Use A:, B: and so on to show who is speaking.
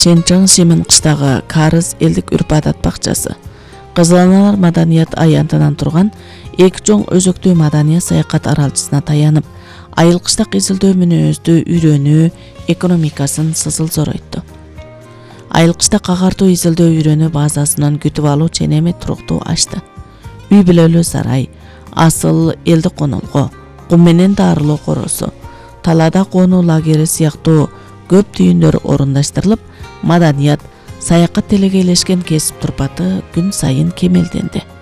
A: Ченчаң Шемен кыштагы Карыз элдик үрп-адат бакчасы. Кызыланалар маданият аянтынан турган эки чоң өзөктүү маданият саякат аралчысына таянып, айыл кыштак изилдөө мүнөздү үйрөнүү, экономикасын сызыл зоройту. Айыл кыштак агартуу изилдөө үйрөнүү базасынан күтүп алуу ченеме туруктуу ачты. Үй бүлөлүү сарай, асыл элди конолго, кум менен дарылоо коросу, талада конуу лагери сыяктуу көп түйүндөр орундаштырылып, маданият, саякат телегейлешкен кесип турпаты күн сайын кемелденди.